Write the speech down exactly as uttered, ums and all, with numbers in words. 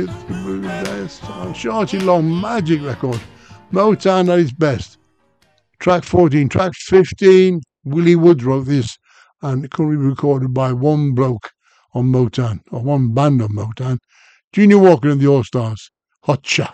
Shorty Long Magic record. Motown at its best. Track fourteen. Track fifteen, Willie Woods wrote this, and it couldn't be recorded by one bloke on Motown, or one band on Motown. Junior Walker and the All Stars. Hot Shot.